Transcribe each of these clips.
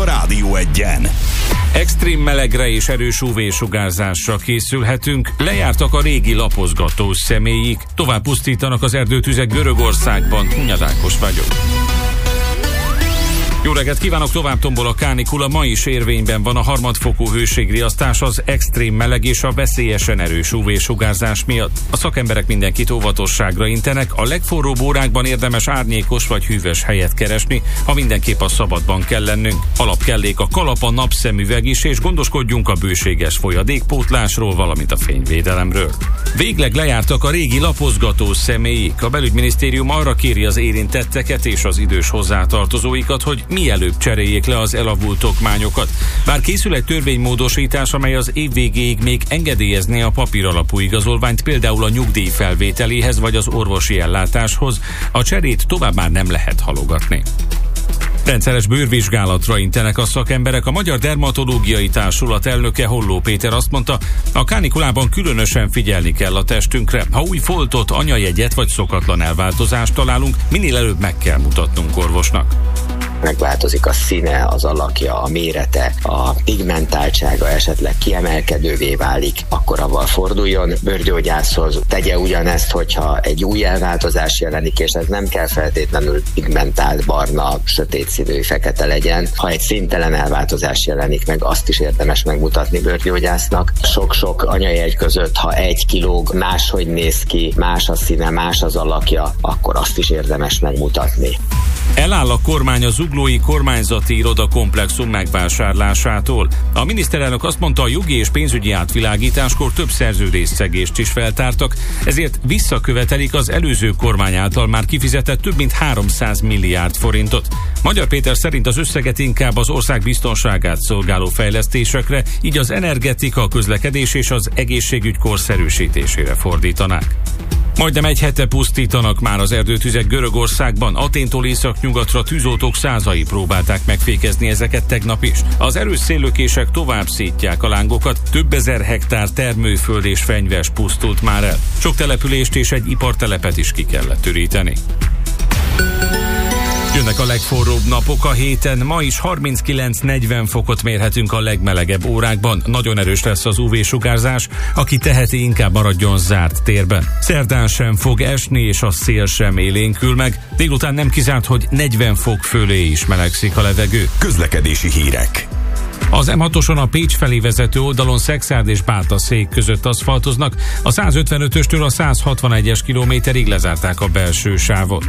a Rádió Egyen. Extrém melegre és erős UV-sugárzásra készülhetünk, lejártak a régi lapozgatós személyik, tovább pusztítanak az erdőtüzek Görögországban. Nyadálkos vagyok. Jó reggelt kívánok, tovább tombol a kánikula, ma is érvényben van a harmadfokú hőségriasztás az extrém meleg és a veszélyesen erős UV-sugárzás miatt. A szakemberek mindenkit óvatosságra intenek, a legforróbb órákban érdemes árnyékos vagy hűvös helyet keresni, ha mindenképp a szabadban kell lennünk. Alapkellék a kalap, a napszemüveg is, és gondoskodjunk a bőséges folyadékpótlásról, valamint a fényvédelemről. Végleg lejártak a régi lapozgatós személyik. A belügyminisztérium arra kéri az érintetteket és az idős hozzátartozóikat, hogy mielőbb cseréljék le az elavult okmányokat. Bár készül egy törvénymódosítás, amely az év végéig még engedélyezné a papíralapú igazolványt, például a nyugdíj felvételéhez vagy az orvosi ellátáshoz, a cserét tovább már nem lehet halogatni. Rendszeres bőrvizsgálatra intenek a szakemberek. A Magyar Dermatológiai Társulat elnöke, Holló Péter azt mondta, a kánikulában különösen figyelni kell a testünkre. Ha új foltot, anyajegyet vagy szokatlan elváltozást találunk, minél előbb meg kell mutatnunk orvosnak. Megváltozik a színe, az alakja, a mérete, a pigmentáltsága esetleg kiemelkedővé válik, akkor avval forduljon bőrgyógyászhoz. Tegye ugyanezt, hogyha egy új elváltozás jelenik, és ez nem kell feltétlenül pigmentált, barna, sötét színű, fekete legyen. Ha egy színtelen elváltozás jelenik meg, azt is érdemes megmutatni bőrgyógyásznak. Sok-sok anyajegy között, ha egy kilóg, máshogy néz ki, más a színe, más az alakja, akkor azt is érdemes megmutatni. Eláll a kormány a zuglói kormányzati irodakomplexum megvásárlásától. A miniszterelnök azt mondta, a jogi és pénzügyi átvilágításkor több szerződésszegést is feltártak, ezért visszakövetelik az előző kormány által már kifizetett több mint 300 milliárd forintot. Magyar Péter szerint az összeget inkább az ország biztonságát szolgáló fejlesztésekre, így az energetika, közlekedés és az egészségügy korszerűsítésére fordítanák. Majdnem egy hete pusztítanak már az erdőtüzek Görögországban. Aténtól északnyugatra tűzoltók százai próbálták megfékezni ezeket tegnap is. Az erős széllökések tovább szítják a lángokat, több ezer hektár termőföld és fenyves pusztult már el. Sok települést és egy ipartelepet is ki kellett üríteni. Jönnek a legforróbb napok a héten, ma is 39-40 fokot mérhetünk a legmelegebb órákban. Nagyon erős lesz az UV-sugárzás, aki teheti, inkább maradjon zárt térben. Szerdán sem fog esni, és a szél sem élénkül meg. Délután nem kizárt, hogy 40 fok fölé is melegszik a levegő. Közlekedési hírek. Az M6-oson a Pécs felé vezető oldalon Szexárd és Bátaszék között aszfaltoznak, a 155-östől a 161-es kilométerig lezárták a belső sávot.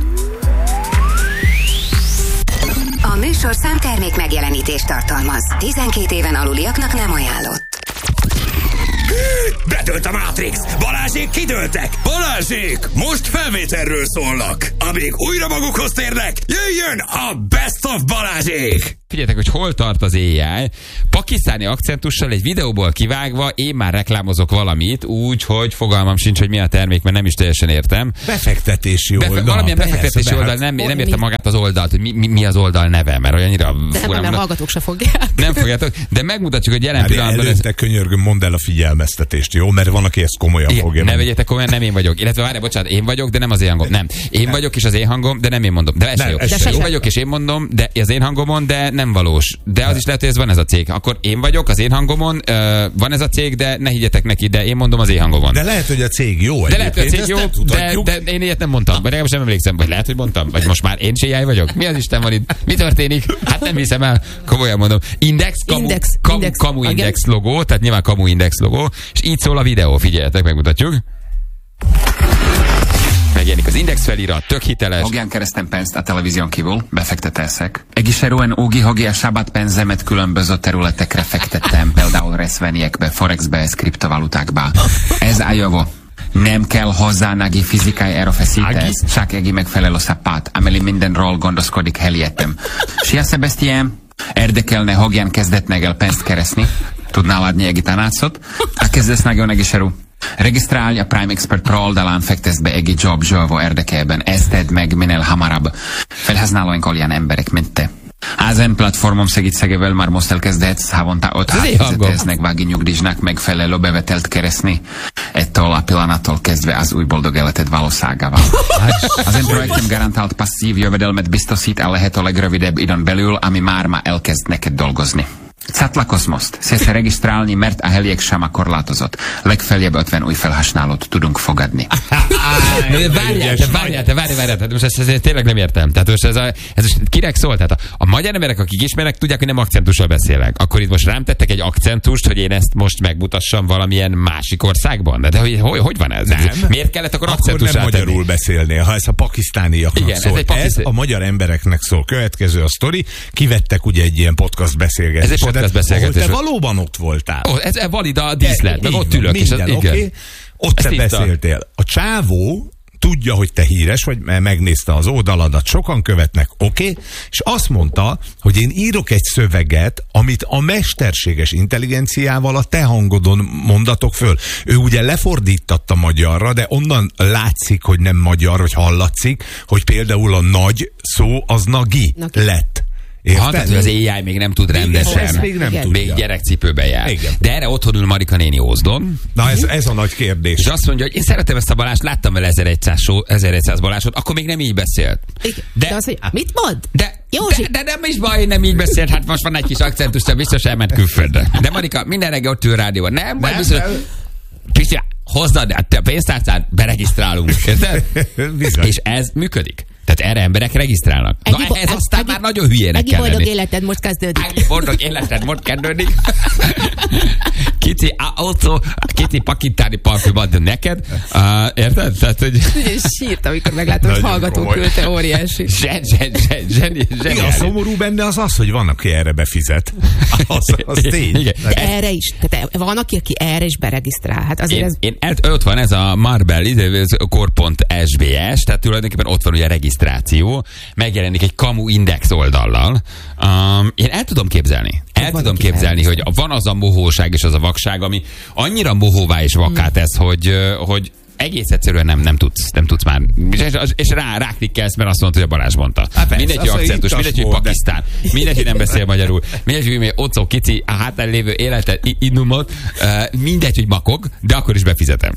A műsorszám termék megjelenítést tartalmaz. 12 éven aluliaknak nem ajánlott. Bedőlt a Matrix! Balázsék kidőltek! Balázsék! Most felvételről szólnak! Amíg újra magukhoz térnek, jöjjön a Best of Balázsék! Figyeljetek, hogy hol tart az AI. Pakisztáni akcentussal egy videóból kivágva én már reklámozok valamit, úgy, hogy fogalmam sincs, hogy mi a termék, mert nem is teljesen értem. Befektetési oldal. Valamilyen befektetési oldal, nem értem magát az oldalt, hogy mi az oldal neve, mert olyannyira... De nem hallgatók se fogják. Nem fogjátok, de megmutatjuk, hogy jelen pillanatban... Előtte könyörgöm, mondd el a figyelmeztetést, jó? Mert van, aki ezt komolyan fogja. Ne vegyetek komolyan, nem én vagyok. Illetve várj, bocsánat, én vagyok, de nem az én hangom. Nem. Én vagyok, és az én hangom, de nem én mondom. De ez sem jó. Én vagyok, és én mondom, de az én hangomon, de nem valós. De az is lehet, hogy ez van ez a cég. Akkor én vagyok, az én hangomon, van ez a cég, de ne higgyetek neki, de én mondom az én hangomon. De lehet, hogy a cég jó. De lehet, hogy a cég jó, de én ilyet nem mondtam. Vagy legalábbis nem emlékszem, vagy lehet, hogy mondtam. Vagy most már én AI vagyok. Mi az Isten van itt? Mi történik? Hát nem hiszem el. Komolyan mondom. Kamu Index logó, tehát nyilván Kamu Index logó, és így szól a videó, figyeljetek, megmutatjuk. Megjelenik az Index felirat, tök hiteles. Hogyan kerestem pénzt a televízión kívül, befektetések. Egészszerűen ógi-hogi a sábát pénzemet különböző területekre fektettem, például részvényekbe, forexbe, kriptovalutákba. Ez a jó. Nem kell hozzá nagy fizikai erőfeszítés, csak egy megfelelő szapát, amely mindenről gondoskodik helyettem. Sia Sebastian, érdekelne, hogyan kezdetnek el pénzt keresni? Tudnál adni egy tanácsot? A kezdesz nagyon egészszerű. Regisztrálj a Prime Expert Pro oldalán, fektesz be egy jobb zsavó érdekében. Ezt tedd meg minél hamarabb. Felhasználóink olyan emberek, mint te. Ezen platformom segítségével már most elkezdhetsz havonta 5 fizetésnek vági nyugdíjnak megfelelő bevetelt keresni. Ettől a pillanattól kezdve az új boldog életed valóságával. Az én projektem garantált passzív jövedelmet biztosít a lehető legrövidebb időn belül, ami már ma elkezd neked dolgozni. Csatlakozz most. Szélsz regisztrálni, mert a helyek sem korlátozott. Legfeljebb 50 új felhasználót tudunk fogadni. Várjál, most ezt tényleg nem értem. Tehát most ez kinek szól? Tehát a magyar emberek, akik ismernek, tudják, hogy nem akcentussal beszélek. Akkor itt most rám tettek egy akcentust, hogy én ezt most megmutassam valamilyen másik országban. De hogy van ez? Nem. Miért kellett akkor akcentussal nem magyarul beszélnél, ha ez a pakisztániaknak szól. Ez a magyar embereknek szól. Következő a sztori. Kivettek ugye egy ilyen podcast beszélgetést. Ahol te valóban ott voltál. Ez valid a díszlet, meg ott ülök. Minden, oké. Ott te beszéltél. A csávó tudja, hogy te híres vagy, mert megnézte az oldaladat, sokan követnek, oké? És azt mondta, hogy én írok egy szöveget, amit a mesterséges intelligenciával a te hangodon mondatok föl. Ő ugye lefordítatta magyarra, de onnan látszik, hogy nem magyar, vagy hallatszik, hogy például a nagy szó az nagi lett. Tehát, hogy az AI még nem tud rendesen. Még gyerekcipőben jár. Igen. De erre otthon ül Marika néni Ózdon. Na ez a nagy kérdés. És azt mondja, hogy én szeretem ezt a Balást, láttam vele 1100 Balázsot, akkor még nem így beszélt. De az, hogy mit mond? De nem is baj, nem így beszélt, hát most van egy kis akcentus, biztos elment külföldre. De Marika, minden reggel ott ül rádióban. Nem, vagy biztos... Pisti, hozd a pénztárcát, beregisztrálunk. Érted? És ez működik. Tehát erre emberek regisztrálnak. Ez aztán már nagyon hülyének kell lenni. Boldog életed most kezdődik. Boldog életed most kezdődik. Kicsi pakitáni parfüm ad neked. Érted? Tehát, hogy... Sírt, amikor meglátom, hogy hallgató küldte, óriási. Zseni. A szomorú benne az, hogy van, aki erre befizet. Az tény. Erre is. Tehát van, aki erre is beregisztrál. Hát azért ott van ez a Marble core.sbs, tehát tulajdonképpen ott van ugye regisztráció, megjelenik egy kamu index oldallal. Én el tudom képzelni, hogy van az a mohóság és az a vakság, ami annyira mohóvá és vaká tesz, hogy egész egyszerűen nem tudsz már. És ráklikkelsz, mert azt mondta, hogy a Balázs mondta. Mindegy, hogy akcentus, mindegy, hogy Pakisztán, mindegy, hogy nem beszél magyarul, mindegy, hogy Ocó Kici a hátán lévő életet, innumot, mindegy, hogy makog, de akkor is befizetem.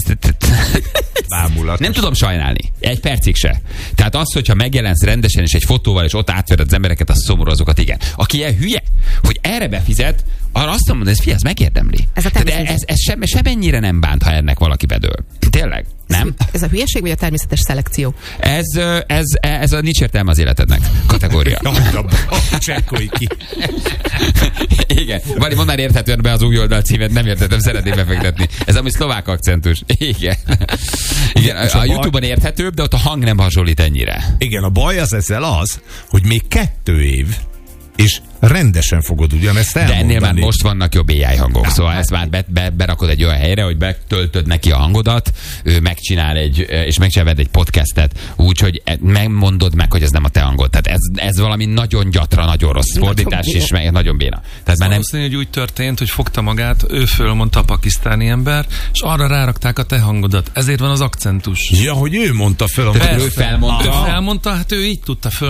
Nem tudom sajnálni. Egy percig se. Tehát az, hogyha megjelensz rendesen és egy fotóval, és ott átvered az embereket, az szomorú, azokat igen. Aki ilyen hülye, hogy erre befizet, arra azt mondom, hogy ez megérdemli. Ez sem ennyire nem bánt, ha ennek valaki bedől. Tényleg? Nem? Ez a hülyeség, vagy a természetes szelekció? Ez a nincs értelme az életednek kategória. Csekkolj ki. Igen. Vali, mondd már érthetően be az új oldal címet, nem értettem, szeretném befektetni. Ez ami szlovák akcentus. Igen. A YouTube-on érthetőbb, de ott a hang nem hasonlít ennyire. Igen, a baj az ezzel az, hogy még 2 év, és rendesen fogod ugyanezt elmondani. De ennél már most vannak jobb AI hangok, szóval ezt már berakod egy olyan helyre, hogy betöltöd neki a hangodat, ő megcsinál és megcsinál egy podcastet, úgyhogy megmondod meg, hogy ez nem a te hangod. Tehát ez valami nagyon gyatra, nagyon rossz fordítás, és nagyon béna. Tehát már nem... hogy úgy történt, hogy fogta magát, ő fölmondta a pakisztáni ember, és arra rárakták a te hangodat. Ezért van az akcentus. Ja, hogy ő mondta föl. Ő felmondta. Hát ő így tudta föl.